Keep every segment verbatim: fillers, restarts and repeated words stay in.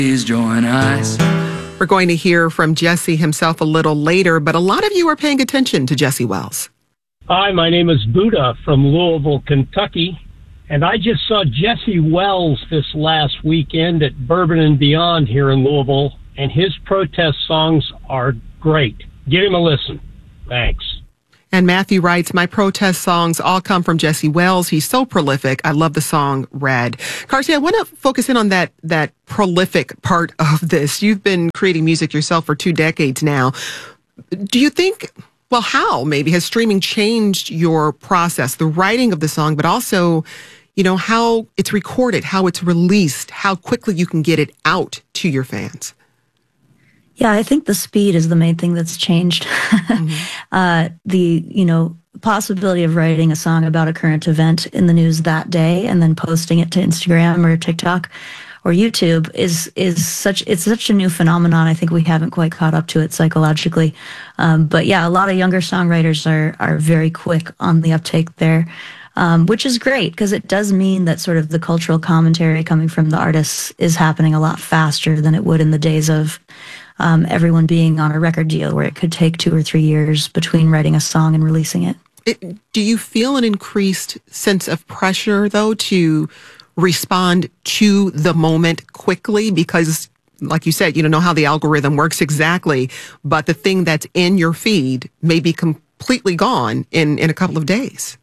Please join us. We're going to hear from Jesse himself a little later, but a lot of you are paying attention to Jesse Wells. Hi, my name is Buddha from Louisville, Kentucky, and I just saw Jesse Wells this last weekend at Bourbon and Beyond here in Louisville, and his protest songs are great. Give him a listen. Thanks. And Matthew writes, my protest songs all come from Jesse Wells. He's so prolific. I love the song Red. Carsey, I want to focus in on that, that prolific part of this. You've been creating music yourself for two decades now. Do you think, well, how maybe has streaming changed your process, the writing of the song, but also, you know, how it's recorded, how it's released, how quickly you can get it out to your fans? Yeah, I think the speed is the main thing that's changed. Mm-hmm. uh, the, you know, possibility of writing a song about a current event in the news that day and then posting it to Instagram or TikTok or YouTube is is such it's such a new phenomenon. I think we haven't quite caught up to it psychologically. Um, but yeah, a lot of younger songwriters are are very quick on the uptake there. Um, which is great because it does mean that sort of the cultural commentary coming from the artists is happening a lot faster than it would in the days of um, everyone being on a record deal where it could take two or three years between writing a song and releasing it. it do you feel an increased sense of pressure, though, to respond to the moment quickly? Because, like you said, you don't know how the algorithm works exactly, but the thing that's in your feed may be completely gone in, in a couple of days.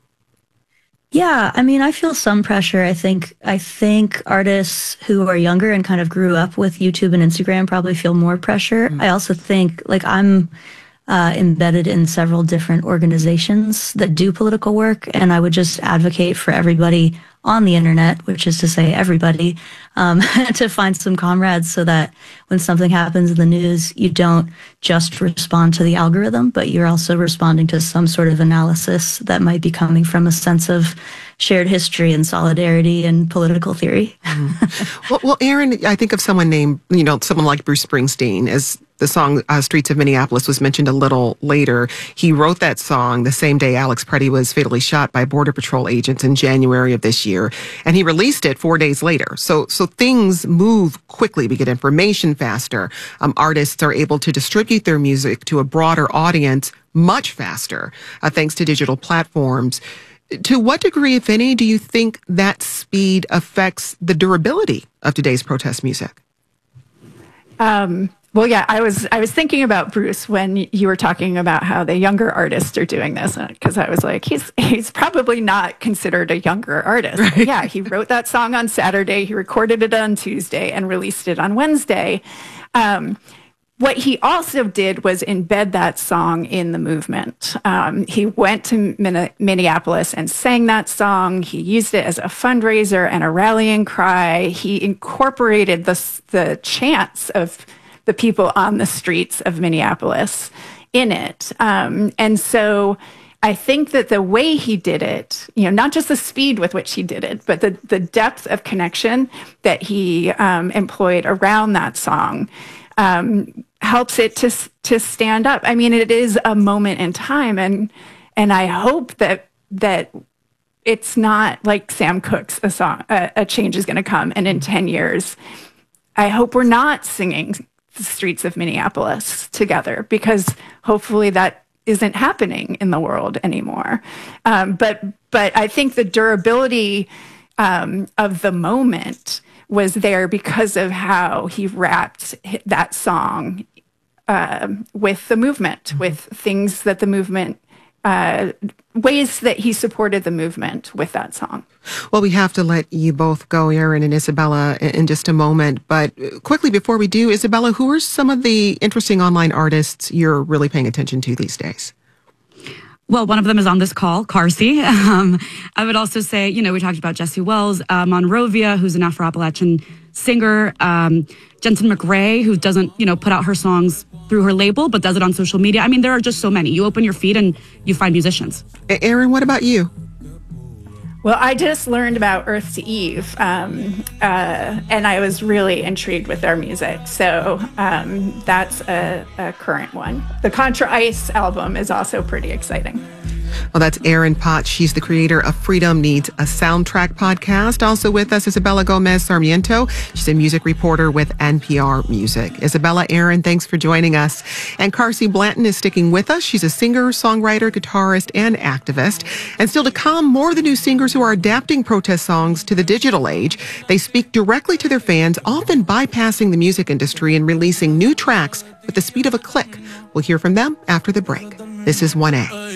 Yeah, I mean, I feel some pressure. I think I think artists who are younger and kind of grew up with YouTube and Instagram probably feel more pressure. Mm-hmm. I also think, like, I'm uh, embedded in several different organizations that do political work, and I would just advocate for everybody on the internet, which is to say everybody, um, to find some comrades so that when something happens in the news, you don't just respond to the algorithm, but you're also responding to some sort of analysis that might be coming from a sense of shared history and solidarity and political theory. Mm-hmm. well, well, Aaron, I think of someone named, you know, someone like Bruce Springsteen. As the song uh, Streets of Minneapolis was mentioned a little later, he wrote that song the same day Alex Preddy was fatally shot by Border Patrol agents in January of this year, and he released it four days later. So, so things move quickly. We get information faster. Um, artists are able to distribute their music to a broader audience much faster, uh, thanks to digital platforms. To what degree, if any, do you think that speed affects the durability of today's protest music? Um, well, yeah, I was I was thinking about Bruce when you were talking about how the younger artists are doing this, because I was like, he's he's probably not considered a younger artist. Right. Yeah, he wrote that song on Saturday, he recorded it on Tuesday, and released it on Wednesday. Um, What he also did was embed that song in the movement. Um, he went to Min- Minneapolis and sang that song. He used it as a fundraiser and a rallying cry. He incorporated the, the chants of the people on the streets of Minneapolis in it. Um, and so I think that the way he did it, you know, not just the speed with which he did it, but the, the depth of connection that he um, employed around that song um, helps it to to stand up. I mean, it is a moment in time, and and I hope that that it's not like Sam Cooke's a song. A, a change is going to come, and in ten years, I hope we're not singing the streets of Minneapolis together, because hopefully that isn't happening in the world anymore. Um, but but I think the durability um, of the moment was there because of how he wrapped that song uh, with the movement, mm-hmm. with things that the movement, uh, ways that he supported the movement with that song. Well, we have to let you both go, Aaron and Isabella, in just a moment. But quickly, before we do, Isabella, who are some of the interesting online artists you're really paying attention to these days? Well, one of them is on this call, Carsey. Um, I would also say, you know, we talked about Jesse Wells, uh, Monrovia, who's an Afro-Appalachian singer, um, Jensen McRae, who doesn't, you know, put out her songs through her label, but does it on social media. I mean, there are just so many. You open your feed and you find musicians. Aaron, what about you? Well, I just learned about Earth to Eve, um, uh, and I was really intrigued with their music. So um, that's a, a current one. The Contra Ice album is also pretty exciting. Well, that's Erin Potts. She's the creator of Freedom Needs a Soundtrack podcast. Also with us, Isabella Gomez Sarmiento. She's a music reporter with N P R Music. Isabella, Erin, thanks for joining us. And Carsey Blanton is sticking with us. She's a singer, songwriter, guitarist, and activist. And still to come, more of the new singers who are adapting protest songs to the digital age. They speak directly to their fans, often bypassing the music industry and releasing new tracks with the speed of a click. We'll hear from them after the break. This is one A.